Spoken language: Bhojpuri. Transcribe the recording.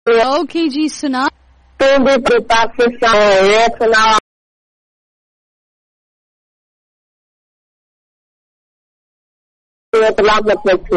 ओके जी, सुना। तू भी कृपा से ये सुना। मतलब